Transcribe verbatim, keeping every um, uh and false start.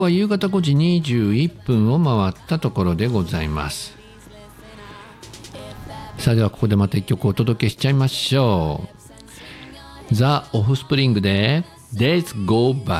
は夕方ごじにじゅういっぷんを回ったところでございます。さあではここでまた一曲お届けしちゃいましょう。ザ・オフスプリングで Days Go By。